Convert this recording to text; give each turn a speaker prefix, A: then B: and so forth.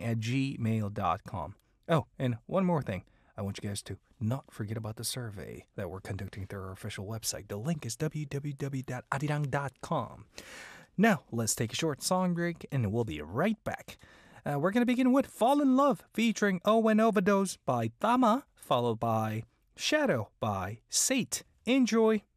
A: adirang@gmail.com. Oh, and one more thing. I want you guys to not forget about the survey that we're conducting through our official website. The link is www.arirang.com. Now, let's take a short song break, and we'll be right back. We're going to begin with Fall in Love featuring Owen Overdose by Tama, followed by Shadow by Sate. Enjoy!